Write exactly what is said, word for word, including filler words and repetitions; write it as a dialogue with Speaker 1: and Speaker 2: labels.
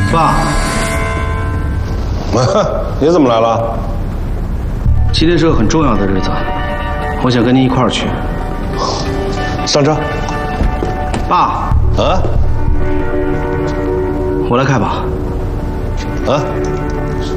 Speaker 1: 爸，
Speaker 2: 你怎么来了？
Speaker 1: 今天是个很重要的日子，我想跟您一块儿去。
Speaker 2: 上车。
Speaker 1: 爸。
Speaker 2: 啊？
Speaker 1: 我来开吧。
Speaker 2: 啊？